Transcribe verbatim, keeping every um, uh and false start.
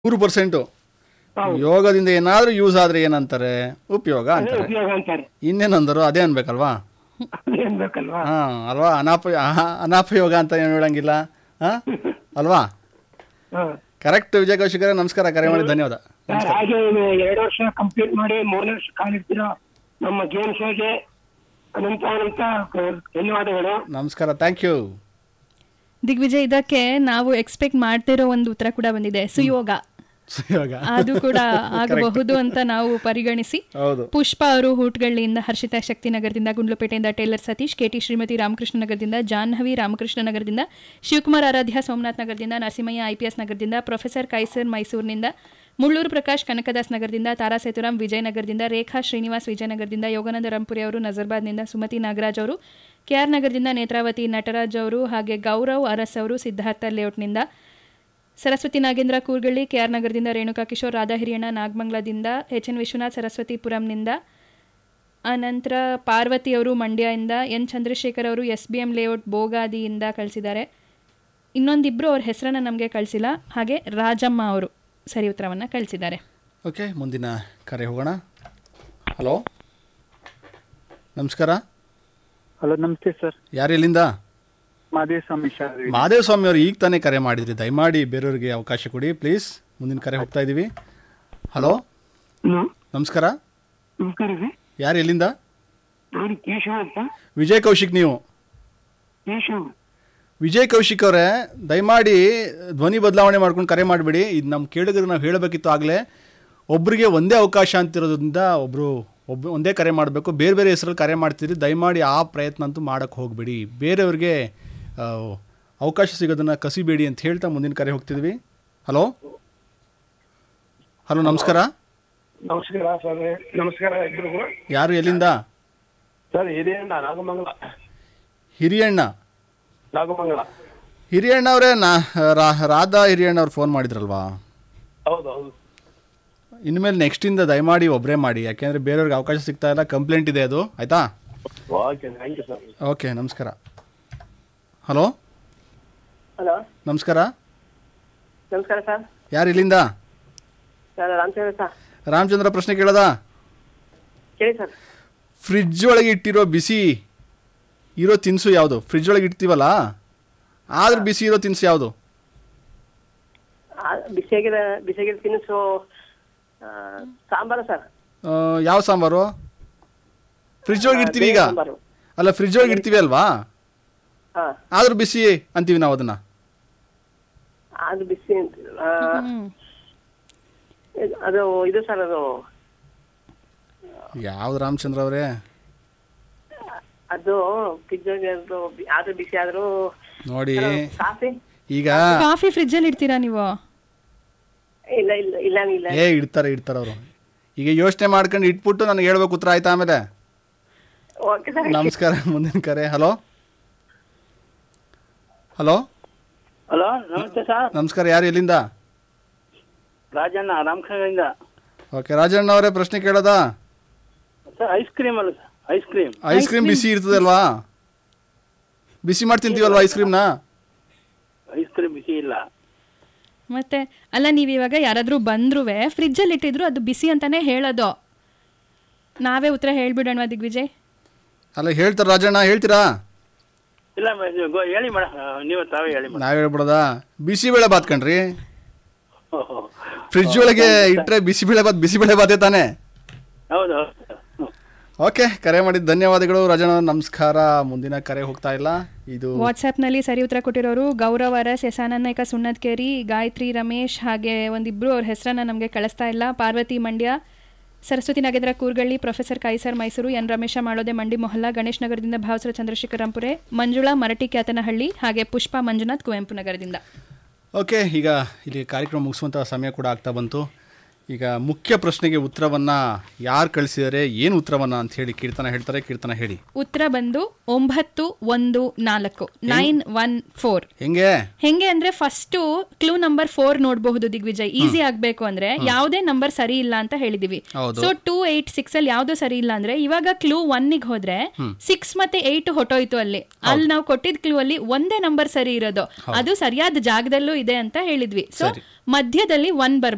ಮೂರು ಪರ್ಸೆಂಟು ಹೌದು. ಯೋಗದಿಂದ ಏನಾದರೂ ಯೂಸ್ ಆದರೆ ಏನಂತಾರೆ? ಉಪಯೋಗ ಅದೇ ಅಂತಾರೆ. ಉಪಯೋಗ ಅಂತಾರೆ. ಇನ್ನೇನಂದರು ಅದೇ ಅನ್ಬೇಕಲ್ವಾ? ಏನ್ ಬೇಕಲ್ವಾ? ಹಾಂ ಅಲ್ವಾ? ಅನಾಪ ಅನಾಪಯೋಗ ಅಂತ ಏನು ಹೇಳಂಗಿಲ್ಲ ಹಾಂ ಅಲ್ವಾ? ಹ. ಕರೆಕ್ಟ್ ವಿಜಯ ಕೌಶಿಕರೇ, ನಮಸ್ಕಾರ, ಕರೆ ಮಾಡಿ ಧನ್ಯವಾದ. ಸರ್, ಹಾಗೆ ಎರಡು ವರ್ಷ ಕಂಪ್ಲೀಟ್ ಮಾಡಿ ಮೂರನೇ ವರ್ಷ ಕಾಲಿಡ್ತಿರೋ ನಮ್ಮ ಗೇಮ್ ಶೋಗೆ ಅನಂತ ಅನಂತ ಧನ್ಯವಾದಗಳು. ನಮಸ್ಕಾರ, ಥ್ಯಾಂಕ್ ಯು. ದಿಗ್ವಿಜಯ್, ಇದಕ್ಕೆ ನಾವು ಎಕ್ಸ್ಪೆಕ್ಟ್ ಮಾಡ್ತಿರೋ ಒಂದು ಉತ್ತರ ಕೂಡ ಬಂದಿದೆ, ಸುಯೋಗ. ಸುಯೋಗ ಅದು ಕೂಡ ಆಗಬಹುದು ಅಂತ ನಾವು ಪರಿಗಣಿಸಿ, ಹೌದು. ಪುಷ್ಪ ಅವರು ಹೂಟ್ಗಳ್ಳಿಯಿಂದ, ಹರ್ಷಿತಾ ಶಕ್ತಿನಗರದಿಂದ, ಗುಂಡ್ಲುಪೇಟೆಯಿಂದ ಟೇಲರ್ ಸತೀಶ್, ಕೆಟಿ ಶ್ರೀಮತಿ ರಾಮಕೃಷ್ಣ ನಗರದಿಂದ, ಜಾಹ್ನವಿ ರಾಮಕೃಷ್ಣ ನಗರದಿಂದ, ಶಿವಕುಮಾರ್ ಆರಾಧ್ಯ ಸೋಮನಾಥ್ ನಗರದಿಂದ, ನರಸಿಂಹಯ್ಯ ಐಪಿಎಸ್ ನಗರದಿಂದ, ಪ್ರೊಫೆಸರ್ ಕೈಸರ್ ಮೈಸೂರಿನಿಂದ, ಮುಳ್ಳೂರು ಪ್ರಕಾಶ್ ಕನಕದಾಸ್ ನಗರದಿಂದ, ತಾರಾ ಸೇತುರಾಮ್ ವಿಜಯನಗರದಿಂದ, ರೇಖಾ ಶ್ರೀನಿವಾಸ್ ವಿಜಯನಗರದಿಂದ, ಯೋಗಾನಂದ ರಂಪುರಿ ಅವರು ನಜರ್ಬಾದ್ನಿಂದ, ಸುಮತಿ ನಾಗರಾಜ್ ಅವರು ಕೆಆರ್ ನಗರದಿಂದ, ನೇತ್ರಾವತಿ ನಟರಾಜ್ ಅವರು, ಹಾಗೆ ಗೌರವ್ ಅರಸ್ ಅವರು ಸಿದ್ಧಾರ್ಥ ಲೇಔಟ್ನಿಂದ, ಸರಸ್ವತಿ ನಾಗೇಂದ್ರ ಕೂರ್ಗಳ್ಳಿ ಕೆಆರ್ ನಗರದಿಂದ, ರೇಣುಕಾ ಕಿಶೋರ್ ರಾಧಾ ಹಿರಿಯಣ್ಣ ನಾಗಮಂಗಲದಿಂದ, ಎಚ್ ಎನ್ ವಿಶ್ವನಾಥ್ ಸರಸ್ವತಿಪುರಂನಿಂದ, ಅನಂತರ ಪಾರ್ವತಿ ಅವರು ಮಂಡ್ಯದಿಂದ, ಎನ್ ಚಂದ್ರಶೇಖರ್ ಅವರು ಎಸ್ ಬಿ ಎಂ ಲೇಔಟ್ ಬೋಗಾದಿಯಿಂದ ಕಳಿಸಿದ್ದಾರೆ. ಇನ್ನೊಂದಿಬ್ಬರು ಅವ್ರ ಹೆಸರನ್ನು ನಮಗೆ ಕಳಿಸಿಲ್ಲ. ಹಾಗೆ ರಾಜಮ್ಮ ಅವರು ಸರಿ ಉತ್ತರವನ್ನು ಕಳಿಸಿದ್ದಾರೆ. ಓಕೆ, ಮುಂದಿನ ಕರೆ ಹೋಗೋಣ. ಹಲೋ, ನಮಸ್ಕಾರ. ಹಲೋ, ನಮಸ್ತೆ ಸರ್. ಯಾರು ಎಲ್ಲಿಂದ? ಮಾದೇವ ಸ್ವಾಮಿ ಸರ್. ಮಾದೇವ ಸ್ವಾಮಿ ಅವರು ಈಗ ತಾನೇ ಕರೆ ಮಾಡಿದ್ರಿ, ದಯಮಾಡಿ ಬೇರೆಯವ್ರಿಗೆ ಅವಕಾಶ ಕೊಡಿ ಪ್ಲೀಸ್. ಮುಂದಿನ ಕರೆ ಹೋಗ್ತಾ ಇದ್ದೀವಿ. ಹಲೋ, ಹಲೋ, ನಮಸ್ಕಾರ. ನಮಸ್ಕಾರ ರೀ. ಯಾರು ಎಲ್ಲಿಂದ? ನಾನು ಕೇಶವ ಅಂತ. ವಿಜಯ್ ಕೌಶಿಕ್ ನೀವು? ಕೇಶವ್. ವಿಜಯ್ ಕೌಶಿಕ್ ಅವರೇ, ದಯಮಾಡಿ ಧ್ವನಿ ಬದಲಾವಣೆ ಮಾಡ್ಕೊಂಡು ಕರೆ ಮಾಡಿಬಿಡಿ. ಇದು ನಮ್ಮ ಕೇಳಿದ್ರೆ ನಾವು ಹೇಳಬೇಕಿತ್ತು ಆಗಲೇ. ಒಬ್ಬರಿಗೆ ಒಂದೇ ಅವಕಾಶ ಅಂತಿರೋದ್ರಿಂದ ಒಬ್ಬರು ಒಬ್ಬ ಒಂದೇ ಕರೆ ಮಾಡಬೇಕು. ಬೇರೆ ಬೇರೆ ಹೆಸರಲ್ಲಿ ಕರೆ ಮಾಡ್ತೀರಿ, ದಯಮಾಡಿ ಆ ಪ್ರಯತ್ನ ಅಂತೂ ಮಾಡೋಕ್ಕೆ ಹೋಗಬೇಡಿ. ಬೇರೆಯವ್ರಿಗೆ ಅವಕಾಶ ಸಿಗೋದನ್ನು ಕಸಿಬೇಡಿ ಅಂತ ಹೇಳ್ತಾ ಮುಂದಿನ ಕರೆ ಹೋಗ್ತಿದ್ವಿ. ಹಲೋ ಹಲೋ ನಮಸ್ಕಾರ. ನಮಸ್ಕಾರ ಸರ್. ನಮಸ್ಕಾರ ಇಬ್ಬರಿಗೂ. ಯಾರು ಎಲ್ಲಿಂದ? ಸರ್, ಹಿರಿಯಣ್ಣ ನಾಗಮಂಗಲ. ಹಿರಿಯಣ್ಣ ನಾಗಮಂಗಲ. ಹಿರಿಯಣ್ಣ ಅವರೇ, ನಾ ರಾ- ರಾಧಾ ಹಿರಿಯಣ್ಣ ಅವ್ರು ಫೋನ್ ಮಾಡಿದ್ರಲ್ವಾ? ಹೌದು ಹೌದು. ಇನ್ಮೇಲೆ ನೆಕ್ಸ್ಟಿಂದ ದಯಮಾಡಿ ಒಬ್ಬರೇ ಮಾಡಿ, ಯಾಕೆಂದರೆ ಬೇರೆಯವ್ರಿಗೆ ಅವಕಾಶ ಸಿಗ್ತಾ ಇಲ್ಲ. ಕಂಪ್ಲೇಂಟ್ ಇದೆ ಅದು, ಆಯಿತಾ? Okay, thank you sir. Okay, ನಮಸ್ಕಾರ. ಹಲೋ ಹಲೋ, ನಮಸ್ಕಾರ. ನಮಸ್ಕಾರ ಸರ್. ಯಾರು ಇಲ್ಲಿಂದ? Sir, Ramachandra sir. ರಾಮಚಂದ್ರ, ಪ್ರಶ್ನೆ ಕೇಳೋದಾ? ಕೇಳಿ ಸರ್. ಫ್ರಿಡ್ಜ್ ಒಳಗೆ ಇಟ್ಟಿರೋ ಬಿಸಿ ಇರೋ ತಿನಿಸು ಯಾವುದು? ಫ್ರಿಡ್ಜ್ ಒಳಗೆ ಇಡ್ತೀವಲ್ಲ, ಆದ್ರೆ ಬಿಸಿ ಇರೋ ತಿನಿಸು ಯಾವುದು? ಆ, ಬಿಸಿಯಾಗಿದ ಬಿಸಿಯಾಗಿದ ತಿನಿಸು ಆ, ಸಾಂಬಾರು ಸರ್. ಆ, ಯಾವ ಸಾಂಬಾರು? ಫ್ರಿಡ್ಜ್ ಒಳಗೆ ಇಡ್ತೀವಿ ಈಗ. ಸಾಂಬಾರು. ಅಲ್ಲ, ಫ್ರಿಡ್ಜ್ ಒಳಗೆ ಇಡ್ತೀವಿ ಅಲ್ವಾ, ಹಾ, ಆದ್ರೂ ಬಿಸಿ ಅಂತೀವಿ ನಾವು ಅದನ್ನ. ಅದು ಬಿಸಿ ಅಂತ ಆ, ಇದು- ಅದು ಇದು ಸರ್, ಅದು ಯಾವ್ದು ರಾಮಚಂದ್ರ ಅವರೇ? ಅದು ಫ್ರಿಜ್ ಅದು ಬಿ- ಆದ್ರೂ ಬಿಸಿ ಆದ್ರೂ ನೋಡಿ ಕಾಫಿ. ಈಗ ಕಾಫಿ ಫ್ರಿಜ್ಜಲ್ಲಿ ಇಡ್ತೀರಾ ನೀವು? ಇಲ್ಲ ಇಲ್ಲ ಇಲ್ಲ ಇಲ್ಲ. ಏ ಇಡ್ತಾರೆ ಇಡ್ತಾರೆ ಅವರು. ಈಗ ಯೋಚನೆ ಮಾಡ್ಕೊಂಡು ಇಟ್ಬಿಟ್ಟು ನನಗೆ ಹೇಳ್ಬೇಕು ಉತ್ತರ, ಆಯ್ತಾ? ಆಮೇಲೆ ಓಕೆ ಸರ್. ನಮಸ್ಕಾರ. ಮುಂದಿನ ಕರೆ. ಹಲೋ ಹಲೋ ಹಲೋ, ನಮಸ್ತೆ ಸರ್. ನಮಸ್ಕಾರ. ಯಾರು ಎಲ್ಲಿಂದ? ರಾಜಣ್ಣ ರಾಮಖಂಡಿಂದ. ಓಕೆ, ರಾಜಣ್ಣ ಅವರೇ, ಪ್ರಶ್ನೆ ಕೇಳೋದಾ? ಸರ್, ಐಸ್ ಕ್ರೀಮ್ ಅಲ್ಲ sir, ice cream. Ice cream ಬಿಸಿ ಇರ್ತದಲ್ವಾ? ಬಿಸಿ ಮಾಡಿ ತಿಂತೀವಲ್ವಾ ಐಸ್ ಕ್ರೀಮ್ನ? ಐಸ್ ಕ್ರೀಮ್ ಬಿಸಿ ಇಲ್ಲ. ಮತ್ತೆ ಅಲ್ಲ, ನೀವು ಇವಾಗ ಯಾರಾದರೂ ಬಂದ್ರೂ ಫ್ರಿಜ್ಜಲ್ಲಿ ಇಟ್ಟಿದ್ರು ಅದು ಬಿಸಿ ಅಂತಾನೆ ಹೇಳೋದು. ನಾವೇ ಉತ್ತರ ಹೇಳ್ಬಿಡೋಣ ದಿಗ್ವಿಜಯ್? ಅಲ್ಲ, ಹೇಳ್ತಾರೆ ರಾಜಣ್ಣ, ಹೇಳ್ತೀರಾ? ಇಲ್ಲ ಮ- ನೀವು ಗೋ- ಹೇಳಿ ಮೇಡಮ್, ನೀವು ತಾವೇ ಹೇಳಿ ಮೇಡಮ್. ನಾವ್ ಹೇಳ್ಬಿಡೋದಾ? ಬಿಸಿಬೇಳೆ ಬಾತ್ ಕಣ್ರಿ. ಫ್ರಿಡ್ಜ್ ಒಳಗೆ ಇಟ್ಟರೆ ಬಿಸಿಬೇಳೆ ಬಾತ್ ಬಿಸಿಬೇಳೆ ಬಾತೆ ತಾನೆ? ಹೌದು ಹೌದು ಸರ್. ಓಕೆ, ಕರೆ ಮಾಡಿದ ಧನ್ಯವಾದಗಳು ರಾಜಣ್ಣ, ನಮಸ್ಕಾರ. ಮುಂದಿನ ಕರೆ ಹೋಗ್ತಾ ಇಲ್ಲ. ಇದು ವಾಟ್ಸ್ಆ್ಯಪ್ನಲ್ಲಿ ಸರಿ ಉತ್ತರ ಕೊಟ್ಟಿರೋರು ಗೌರವ್ ಅರಸ್, ಎಸ್ ಆನಂದ್ ನಾಯ್ಕ ಸುಣ್ಣದ್ಕೇರಿ, ಗಾಯತ್ರಿ ರಮೇಶ್, ಹಾಗೆ ಒಂದಿಬ್ಬರು ಅವ್ರ ಹೆಸರನ್ನ ನಮಗೆ ಕಳಿಸ್ತಾ ಇಲ್ಲ. ಪಾರ್ವತಿ ಮಂಡ್ಯ, ಸರಸ್ವತಿ ನಾಗೇಂದ್ರ ಕೂರ್ಗಳ್ಳಿ, ಪ್ರೊಫೆಸರ್ ಕೈಸರ್ ಮೈಸೂರು, ಎನ್ ರಮೇಶ ಮಾಡೋದೆ ಮಂಡಿ ಮೊಹಲ್ಲಾ, ಗಣೇಶ್ ನಗರದಿಂದ ಭಾವಸರ ಚಂದ್ರಶೇಖರ್ ರಂಪುರೆ, ಮಂಜುಳಾ ಮರಟಿ ಕ್ಯಾತನಹಳ್ಳಿ, ಹಾಗೆ ಪುಷ್ಪ ಮಂಜುನಾಥ್ ಕುವೆಂಪು ನಗರದಿಂದ. ಓಕೆ, ಈಗ ಇಲ್ಲಿ ಕಾರ್ಯಕ್ರಮ ಮುಗಿಸುವಂಥ ಸಮಯ ಕೂಡ ಆಗ್ತಾ ಬಂತು. ಈಗ ಮುಖ್ಯ ಪ್ರಶ್ನೆಗೆ ಉತ್ತರವನ್ನು ಯಾರು ಕಳಿಸಿದ್ದಾರೆ, ಏನು ಉತ್ತರವನ್ನು ಅಂತ ಹೇಳಿ ಕೀರ್ತನ ಹೇಳ್ತಾರೆ. ಕೀರ್ತನ ಹೇಳಿ. ಉತ್ತರ ಬಂದು ಒಂಬತ್ತು ಒಂದು ನಾಲ್ಕು ನೈನ್ ಒನ್ ಫೋರ್. ಹೆಂಗೆ ಹೆಂಗೆ ಅಂದ್ರೆ ಫಸ್ಟ್ ಕ್ಲೂ ನಂಬರ್ ಫೋರ್ ನೋಡಬಹುದು ದಿಗ್ವಿಜಯ್. ಈಸಿ ಆಗ್ಬೇಕು ಅಂದ್ರೆ ಯಾವುದೇ ನಂಬರ್ ಸರಿ ಇಲ್ಲ ಅಂತ ಹೇಳಿದೀವಿ. ಸೊ ಟೂ ಏಟ್ ಸಿಕ್ಸ್ ಅಲ್ಲಿ ಯಾವ್ದು ಸರಿ ಇಲ್ಲ ಅಂದ್ರೆ ಇವಾಗ ಕ್ಲೂ ಒನ್ ಗೆ ಹೋದ್ರೆ ಸಿಕ್ಸ್ ಮತ್ತೆ ಏಟ್ ಹೊಟ್ಟೋಯ್ತು. ಅಲ್ಲಿ ಅಲ್ಲಿ ನಾವು ಕೊಟ್ಟಿದ್ ಕ್ಲೂ ಅಲ್ಲಿ ಒಂದೇ ನಂಬರ್ ಸರಿ ಇರೋದು, ಅದು ಸರಿಯಾದ ಜಾಗದಲ್ಲೂ ಇದೆ ಅಂತ ಹೇಳಿದ್ವಿ. ಸೊ ಮಧ್ಯದಲ್ಲಿ ಒನ್ ಬರ್ಬೇಕು.